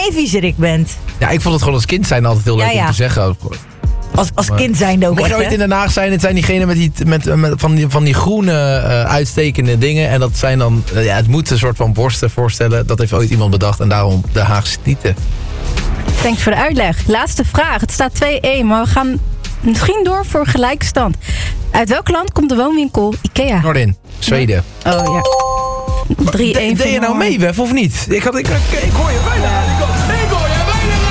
jij viezerik bent. Ja, ik vond het gewoon als kind zijn altijd heel leuk om te zeggen. Als kind zijnde ook Mocht echt, je ooit in Den Haag zijn, het zijn diegenen van die groene uitstekende dingen. En dat zijn dan, het moet een soort van borsten voorstellen. Dat heeft ooit iemand bedacht en daarom de Haagse tieten. Thanks voor de uitleg. Laatste vraag. Het staat 2-1, maar we gaan misschien door voor gelijkstand. Uit welk land komt de woonwinkel Ikea? Noordin, Zweden. Oh ja. 3-1. Deed je nou mee, Wef, of niet? Ik hoor je bijna.